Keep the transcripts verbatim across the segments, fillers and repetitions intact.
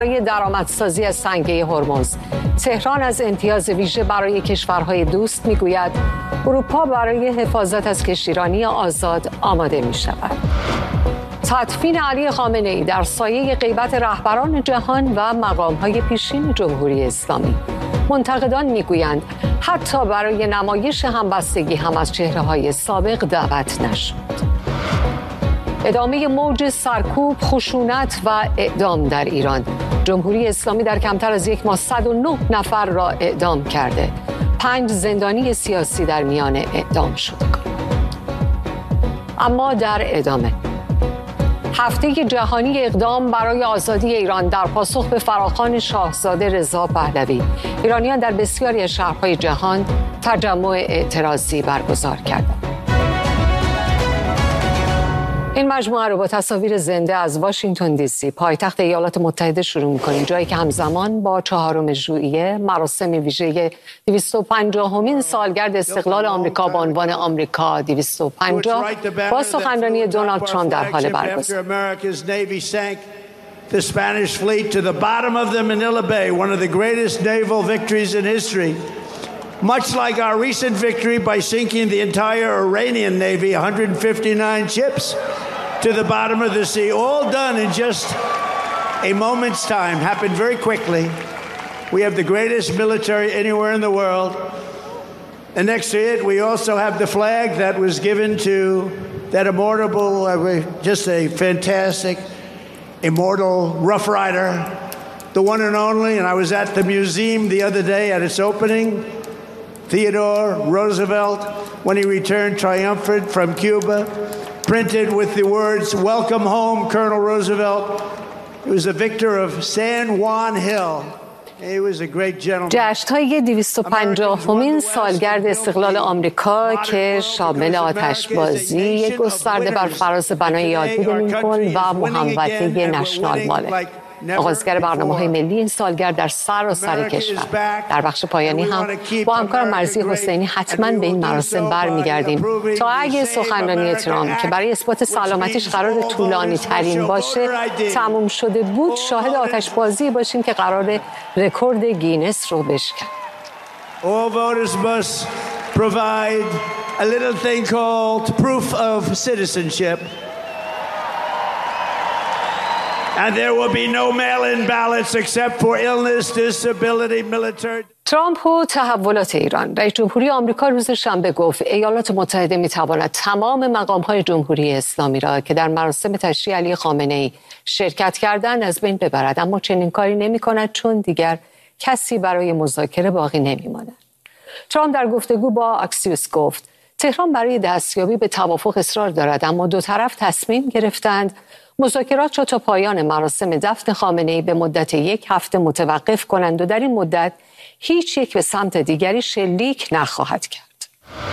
برای درآمدسازی از تنگه هرمز، تهران از امتیاز ویژه برای کشورهای دوست میگوید اروپا برای حفاظت از کشتیرانی آزاد آماده می شود. تدفین علی خامنه‌ای در سایه غیبت رهبران جهان و مقام‌های پیشین جمهوری اسلامی. منتقدان میگویند حتی برای نمایش همبستگی هم از چهره‌های سابق دعوت نشد. ادامه موج سرکوب، خشونت و اعدام در ایران. جمهوری اسلامی در کمتر از یک ماه صد و نه نفر را اعدام کرده. پنج زندانی سیاسی در میان اعدام شدگان. اما در ادامه هفته جهانی اقدام برای آزادی ایران در پاسخ به فراخوان شاهزاده رضا پهلوی، ایرانیان در بسیاری از شهرهای جهان تجمع اعتراضی برگزار کردند. این مجموعه رو با تصاویر زنده از واشنگتن دی سی پایتخت ایالات متحده شروع می‌کنیم، جایی که همزمان با چهارم ژوئیه مراسم ویژه دویست و پنجاهمین سالگرد استقلال آمریکا با عنوان آمریکا دویست و پنجاه با سخنرانی دونالد ترامپ در حال برگزاری. The Spanish fleet to the bottom of the Manila Bay, one of the greatest naval victories in history. Much like our recent victory by sinking the entire Iranian Navy, one hundred fifty-nine ships, to the bottom of the sea, all done in just a moment's time, happened very quickly. We have the greatest military anywhere in the world. And next to it, we also have the flag that was given to that immortal, uh, just a fantastic, immortal Rough Rider, the one and only. And I was at the museum the other day at its opening. Theodore Roosevelt, when he returned triumphant from Cuba, printed with the words, "Welcome home, Colonel Roosevelt." He was a victor of San Juan Hill. He was a great gentleman. جشن‌های دویست و پنجاهمین سالگرد استقلال آمریکا که شامل آتش‌بازی، یک گسترده بر فراز بنای یادبود لینکلن و محوطه نشنال ماله. آغازگر برنامه‌های ملی این سالگرد در سراسر کشور. در بخش پایانی هم با همکارم مرزی حسینی حتما به این مراسم برمیگردیم تا اگه سخنرانی ترامپ که برای اثبات سلامتیش قرار طولانی ترین باشه تموم شده بود، شاهد آتشبازی باشیم که قرار رکورد گینس رو بشکنه. All voters must provide a little thing called proof of citizenship. And there will be no mail-in ballots except for illness, disability, military. ترامپ و تحولات ایران. رئیس جمهوری آمریکا روز شنبه گفت ایالات متحده می‌تواند تمام مقام‌های جمهوری اسلامی را که در مراسم تشییع علی خامنه‌ای شرکت کردند از بین ببرد، اما چنین کاری نمی‌کند چون دیگر کسی برای مذاکره باقی نمی‌ماند. ترامپ در گفتگو با اکسیوس گفت تهران برای دستیابی به توافق اصرار دارد، اما دو طرف تصمیم گرفتند مذاکرات را تا پایان مراسم دفن خامنه‌ای به مدت یک هفته متوقف کنند و در این مدت هیچ یک به سمت دیگری شلیک نخواهد کرد.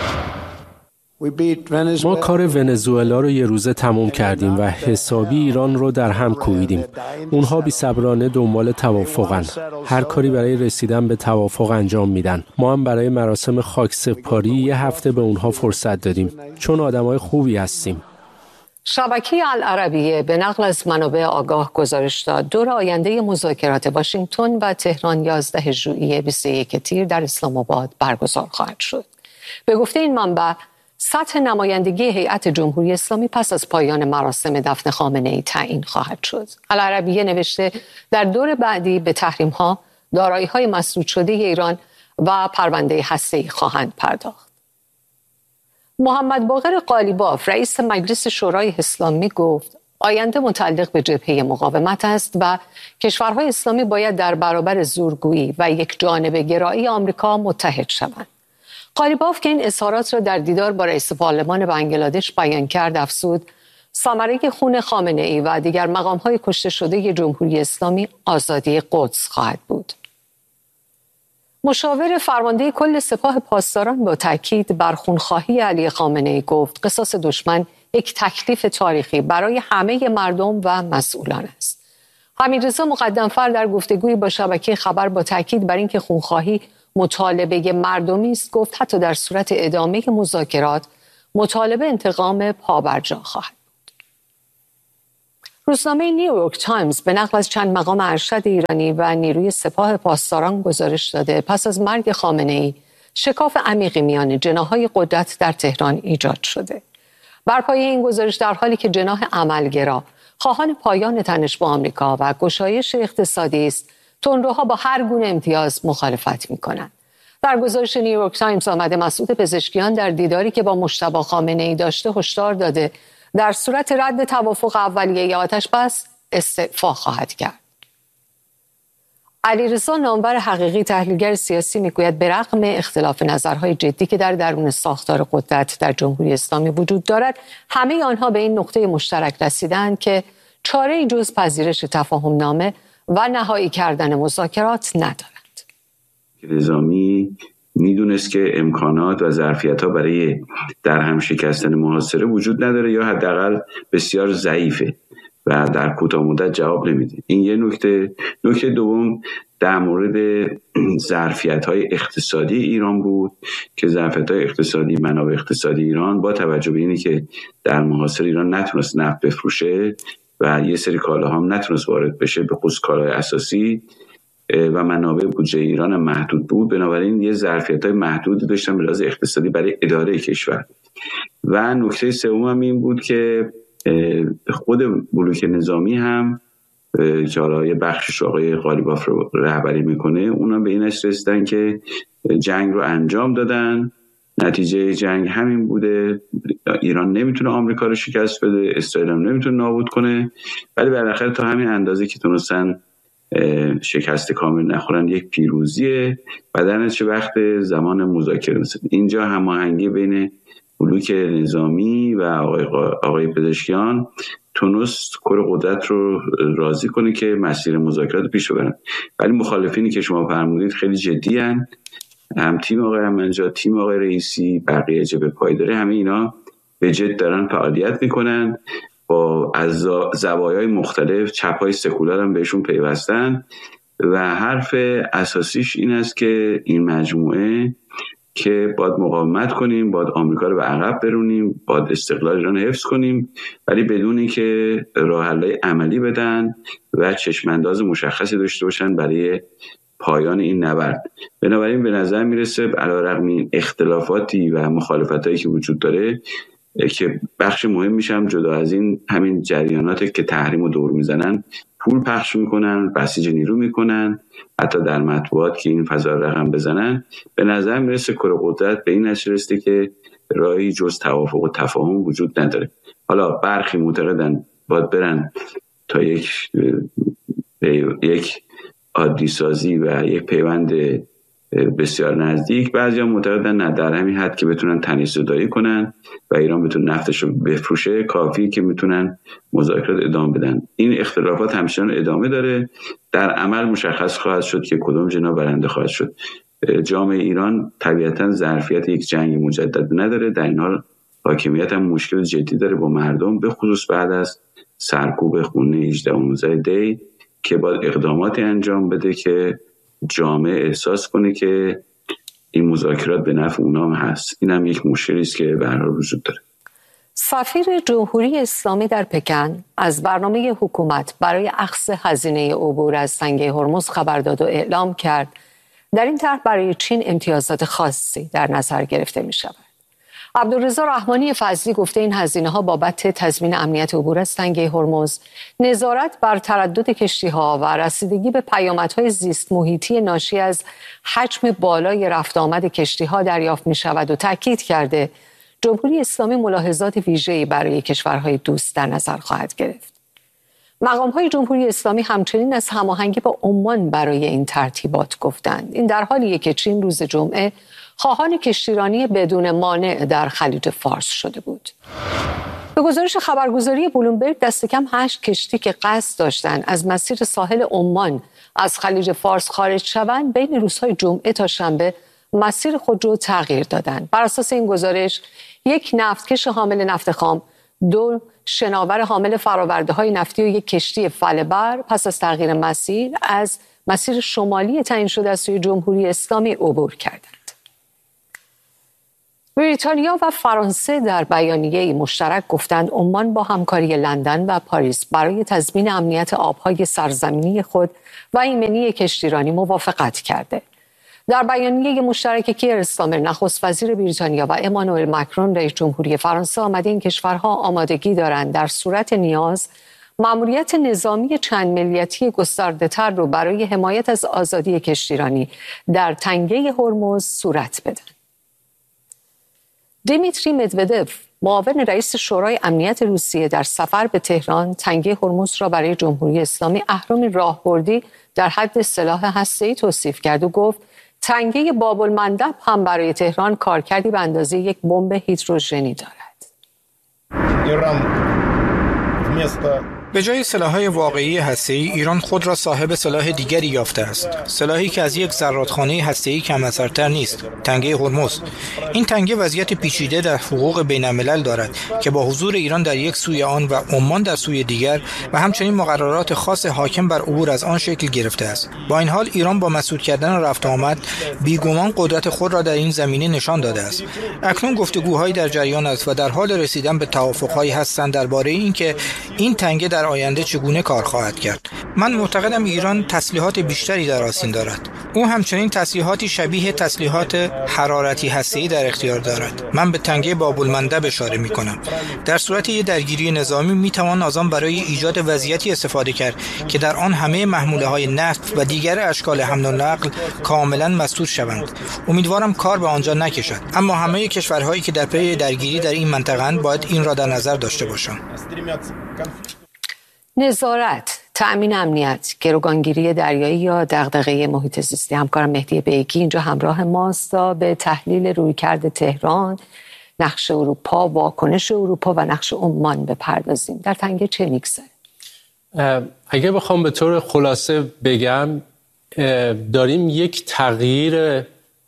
ما کار ونزوئلا رو یه روزه تموم کردیم و حسابی ایران رو در هم کوبیدیم. اونها بی‌صبرانه دنبال توافقن. هر کاری برای رسیدن به توافق انجام میدن. ما هم برای مراسم خاکسپاری یه هفته به اونها فرصت دادیم چون آدمای خوبی هستیم. شبکه العربیه به نقل از منابع آگاه گزارش داد دور آینده مذاکرات واشنگتن و تهران یازده ژوئیه بیست و یک تیر در اسلام آباد برگزار خواهد شد. به گفته این منبع سطح نمایندگی هیئت جمهوری اسلامی پس از پایان مراسم دفن خامنه‌ای تعیین خواهد شد. العربیه نوشته در دور بعدی به تحریم‌ها، دارایی‌های مسدود شده ایران و پرونده هسته‌ای خواهند پرداخت. محمد باقر قالیباف رئیس مجلس شورای اسلامی گفت آینده متعلق به جبهه مقاومت است و کشورهای اسلامی باید در برابر زورگویی و یک جانبه گرایی آمریکا متحد شوند. قالیباف که این اظهارات را در دیدار با رئیس پارلمان بنگلادش بیان کرد افزود ثمره خون خامنه‌ای و دیگر مقام‌های کشته شده جمهوری اسلامی آزادی قدس خواهد بود. مشاور فرمانده کل سپاه پاسداران با تاکید بر خونخواهی علی خامنه‌ای گفت قصاص دشمن یک تکلیف تاریخی برای همه مردم و مسئولان است. حمیدرضا مقدم‌فر در گفتگویی با شبکه خبر با تاکید بر اینکه خونخواهی مطالبه مردمی است گفت حتی در صورت ادامه مذاکرات مطالبه انتقام پابرجا خواهد بود. روزنامه نیویورک تایمز به نقل از چند مقام ارشد ایرانی و نیروی سپاه پاسداران گزارش داده پس از مرگ خامنه‌ای شکاف عمیقی میان جناح‌های قدرت در تهران ایجاد شده. بر پایه این گزارش در حالی که جناح عملگرا خواهان پایان تنش با آمریکا و گشایش اقتصادی است، تندروها با هر گونه امتیاز مخالفت می‌کنند. در گزارش نیویورک تایمز آمده مسعود پزشکیان در دیداری که با مجتبی خامنه‌ای داشته هشدار داده در صورت رد توافق اولیه آتش بس استعفا خواهد کرد. علیرضا نامور حقیقی تحلیلگر سیاسی میگوید به رغم اختلاف نظرهای جدی که در درون ساختار قدرت در جمهوری اسلامی وجود دارد، همه آنها به این نقطه مشترک رسیدند که چاره‌ای جز پذیرش تفاهم نامه و نهایی کردن مذاکرات ندارند. نظامی میدونست که امکانات و ظرفیت‌ها برای در هم شکستن محاصره وجود نداره یا حداقل بسیار ضعیفه و در کوتاه مدت جواب نمیده. این یه نکته. نکته دوم در مورد ظرفیت‌های اقتصادی ایران بود که ظرفیت‌های اقتصادی منابع اقتصادی ایران با توجه به اینی که در محاصره ایران نتونست نفت بفروشه و یه سری کالاها هم نتونست وارد بشه، به خصوص کالای اساسی، و منابع بودجه ایران هم محدود بود، بنابراین یه ظرفیت‌های محدودی داشتن به لحاظ اقتصادی برای اداره کشور. و نکته سوم هم این بود که خود بلوک نظامی هم که حالا یه بخشش آقای قالیباف رو رهبری میکنه، اونا به این رسیدن که جنگ رو انجام دادن، نتیجه جنگ همین بوده، ایران نمیتونه آمریکا رو شکست بده، اسرائیل هم نمیتونه نابود کنه، ولی بالاخره تا همین اندازه که تونستن شکست کامل نخورن یک پیروزیه و در نتیجه وقت زمان مذاکره رسید. اینجا هماهنگی بین بلوک نظامی و آقای, آقای پزشکیان تونست کل قدرت رو راضی کنه که مسیر مذاکرات رو پیش ببرن، ولی مخالفینی که شما فرمودید خیلی جدی هن. هم تیم آقای امنجاد، تیم آقای رئیسی، بقیه جبهه پایداری، همه اینا به جد دارن فعالیت میکنن، با از زوایای مختلف، چپ‌های سکولار هم بهشون پیوستن و حرف اساسیش این است که این مجموعه که باید مقاومت کنیم، باید آمریکا رو به عقب برونیم، باید استقلال ایران رو حفظ کنیم، ولی بدون که راه حل‌های عملی بدن و چشم‌انداز مشخصی داشته باشن برای پایان این نبرد. بنابراین به نظر میرسه علیرغم این اختلافاتی و مخالفتایی که وجود داره که بخش مهم میشم جدا از این همین جریاناتی که تحریم و دور میزنن، پول پخش میکنن، بسیج نیرو میکنن، حتی در مطبوعات که این فضا رقم بزنن، به نظر میرسه کره قدرت به این نتیجه رسیده که راهی جز توافق و تفاهم وجود نداره. حالا برخی معتقدن باید برن تا یک یک عادی سازی و یک پیوند بسیار نزدیک، بعضی هم معتقدن نه، در همین حد که بتونن تنش زدایی کنن و ایران بتونه نفتش رو بفروشه کافی که میتونن مذاکرات ادامه بدن. این اختلافات همچنان ادامه داره، در عمل مشخص خواهد شد که کدوم جناح برنده خواهد شد. جامعه ایران طبیعتا ظرفیت یک جنگ مجدد نداره، در این حال حاکمیت هم مشکل جدی داره با مردم، به خصوص بعد از سرکوب خونه هجده و نوزده دی که باید اقداماتی انجام بده که جامعه احساس کنه که این مذاکرات به نفع اونام هست. این هم یک مشکلی است که به هر حال وجود داره. سفیر جمهوری اسلامی در پکن از برنامه حکومت برای اخذ هزینه عبور از تنگه هرمز خبر داد و اعلام کرد در این طرح برای چین امتیازات خاصی در نظر گرفته می شود. عبدالرضا رحمانی فضلی گفته این هزینه‌ها بابت تضمین امنیت عبور از تنگه هرمز، نظارت بر تردد کشتی‌ها و رسیدگی به پیامدهای زیست محیطی ناشی از حجم بالای رفت آمد کشتی‌ها دریافت می‌شود و تاکید کرده جمهوری اسلامی ملاحظات ویژه‌ای برای کشورهای دوست در نظر خواهد گرفت. مقام‌های جمهوری اسلامی همچنین از هماهنگی با عمان برای این ترتیبات گفتند. این در حالیه که چین روز جمعه خواهان کشتیرانی بدون مانع در خلیج فارس شده بود. به گزارش خبرگزاری بلومبرگ دست کم هشت کشتی که قصد داشتند از مسیر ساحل عمان از خلیج فارس خارج شوند بین روزهای جمعه تا شنبه مسیر خود را تغییر دادند. بر اساس این گزارش یک نفتکش حامل نفت خام، دو شناور حامل فرآورده‌های نفتی و یک کشتی فله‌بر پس از تغییر مسیر از مسیر شمالی تعیین شده از سوی جمهوری اسلامی عبور کردند. بریتانیا و فرانسه در بیانیه مشترک گفتند عمان با همکاری لندن و پاریس برای تضمین امنیت آبهای سرزمینی خود و ایمنی کشتیرانی موافقت کرده. در بیانیه مشترک کیر استارمر نخست وزیر بریتانیا و امانوئل مکرون رئیس جمهوری فرانسه آمده این کشورها آمادگی دارند در صورت نیاز مأموریت نظامی چند ملیتی گسترده‌تر رو برای حمایت از آزادی کشتیرانی در تنگه هرمز صورت بدن. دیمیتری مدودف، معاون رئیس شورای امنیت روسیه در سفر به تهران، تنگه هرمز را برای جمهوری اسلامی اهرم راهبردی در حد سلاح هسته‌ای توصیف کرد و گفت تنگه باب المندب هم برای تهران کارکردی به اندازه یک بمب هیدروژنی دارد. ایران به جای سلاح‌های واقعی هسته‌ای، ایران خود را صاحب سلاح دیگری یافته است. سلاحی که از یک زرادخانه هسته‌ای کم اثرتر نیست، تنگه هرمز. این تنگه وضعیت پیچیده در حقوق بین‌الملل دارد که با حضور ایران در یک سوی آن و عمان در سوی دیگر و همچنین مقررات خاص حاکم بر عبور از آن شکل گرفته است. با این حال ایران با مسدود کردن رفت آمد بیگمان قدرت خود را در این زمینه نشان داده است. اکنون گفتگوهایی در جریان است و در حال رسیدن به توافق‌هایی هستند درباره اینکه این تنگه در آینده چگونه کار خواهد کرد. من معتقدم ایران تسلیحات بیشتری در آستین دارد. او همچنین تسلیحاتی شبیه تسلیحات حرارتی هسته‌ای در اختیار دارد. من به تنگه باب المندب اشاره می‌کنم. در صورت یک درگیری نظامی می‌توان از آن برای ایجاد وضعیتی استفاده کرد که در آن همه محموله‌های نفت و دیگر اشکال حمل و نقل کاملاً مسدود شوند. امیدوارم کار به آنجا نکشد. اما همه کشورهایی که در پی درگیری در این منطقه‌اند باید این را در نظر داشته باشند. نظارت، تأمین امنیت، گروگانگیری دریایی یا دغدغه محیط زیستی. همکارم مهدی بیگی اینجا همراه ماست تا به تحلیل رویکرد تهران، نقش اروپا، واکنش اروپا و نقش عمان بپردازیم. در تنگه چه میگذره؟ اگه بخوام به طور خلاصه بگم، داریم یک تغییر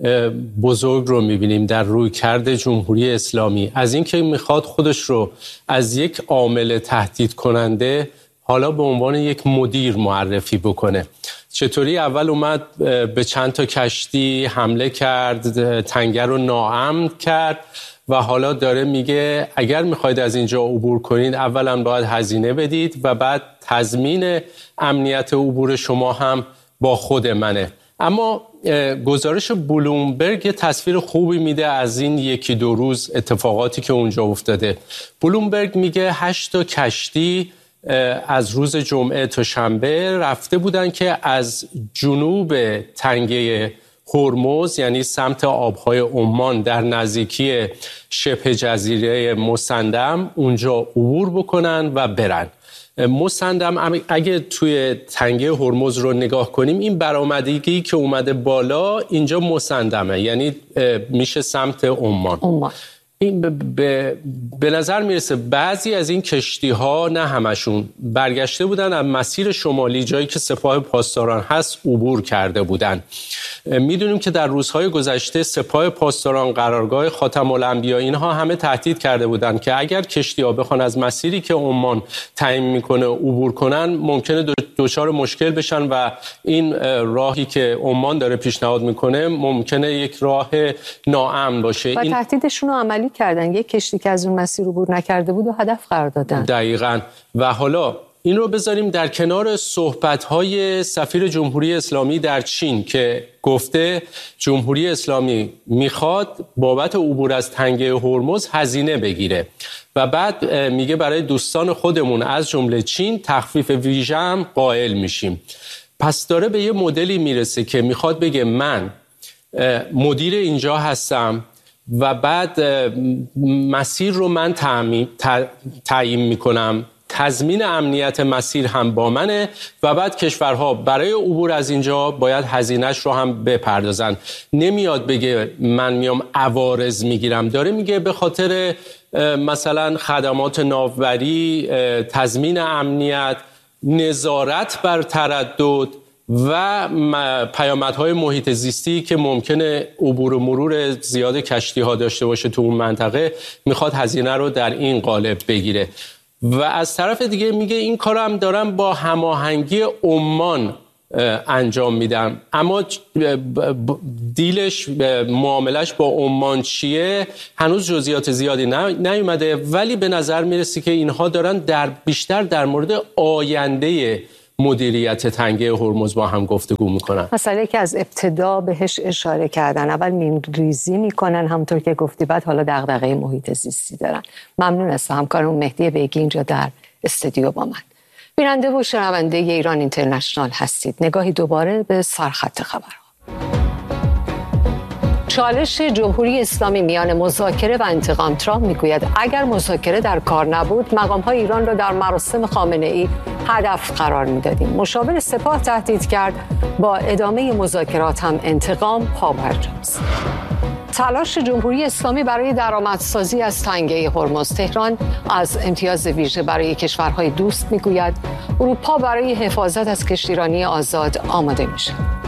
بزرگ رو میبینیم در رویکرد جمهوری اسلامی. از اینکه میخواد خودش رو از یک عامل تهدید کننده حالا به عنوان یک مدیر معرفی بکنه. چطوری اول اومد به چند تا کشتی حمله کرد، تنگه رو ناامن کرد و حالا داره میگه اگر میخواید از اینجا عبور کنید اولا باید هزینه بدید و بعد تضمین امنیت عبور شما هم با خود منه. اما گزارش بلومبرگ تصویر خوبی میده از این یکی دو روز اتفاقاتی که اونجا افتاده. بلومبرگ میگه هشت تا کشتی از روز جمعه تا شنبه رفته بودن که از جنوب تنگه هرمز، یعنی سمت آبهای عمان در نزدیکی شبه جزیره مسندم، اونجا عبور بکنن و برن. مسندم اگه توی تنگه هرمز رو نگاه کنیم، این برآمدگی که اومده بالا اینجا مسندمه، یعنی میشه سمت عمان. عمان. این به, به نظر میرسه بعضی از این کشتی ها، نه همشون، برگشته بودن از مسیر شمالی، جایی که سپاه پاسداران هست، عبور کرده بودن. میدونیم که در روزهای گذشته سپاه پاسداران، قرارگاه خاتم الانبیا، اینها همه تهدید کرده بودن که اگر کشتی ها بخوان از مسیری که عمان تعیین میکنه عبور کنن، ممکنه دچار مشکل بشن و این راهی که عمان داره پیشنهاد میکنه ممکنه یک راه ناامن باشه. و این تهدیدشون رو عملی کردن. یک کشتی که از اون مسیر عبور نکرده بود و هدف قرار دادن. دقیقاً. و حالا این رو بذاریم در کنار صحبت‌های سفیر جمهوری اسلامی در چین که گفته جمهوری اسلامی میخواد بابت عبور از تنگه هرمز هزینه بگیره و بعد میگه برای دوستان خودمون از جمله چین تخفیف ویژه هم قائل میشیم. پس داره به یه مدلی میرسه که میخواد بگه من مدیر اینجا هستم و بعد مسیر رو من تعیین میکنم، تضمین امنیت مسیر هم با منه و بعد کشورها برای عبور از اینجا باید هزینه‌اش رو هم بپردازن. نمیاد بگه من میام عوارض میگیرم، داره میگه به خاطر مثلا خدمات ناوبری، تضمین امنیت، نظارت بر تردد و پیامدهای محیط زیستی که ممکنه عبور و مرور زیاد کشتی ها داشته باشه تو اون منطقه، میخواد هزینه رو در این قالب بگیره. و از طرف دیگه میگه این کار هم دارم با هماهنگی عمان انجام میدن. اما دیلش معاملش با عمان چیه هنوز جزئیات زیادی نیومده، ولی به نظر میرسه که اینها دارن در بیشتر در مورد آینده مدیریت تنگه هرمز با هم گفتگو میکنن. مسئله که از ابتدا بهش اشاره کردن، اول میمریزی میکنن همونطور که گفتی، بعد حالا دغدغه محیط زیستی دارن. ممنون از همکارم مهدی بیگی اینجا در استودیو با من. بیننده و شنونده ایران اینترنشنال هستید. نگاهی دوباره به سرخط خبرها. چالش جمهوری اسلامی میان مذاکره و انتقام. ترامپ میگوید اگر مذاکره در کار نبود مقام‌های ایران را در مراسم خامنه‌ای هدف قرار میدادیم. مشاور سپاه تهدید کرد با ادامه مذاکرات هم انتقام پابرجاست. تلاش جمهوری اسلامی برای درآمدسازی از تنگه هرمز. تهران از امتیاز ویژه برای کشورهای دوست میگوید. اروپا برای حفاظت از کشتیرانی آزاد آماده میشه.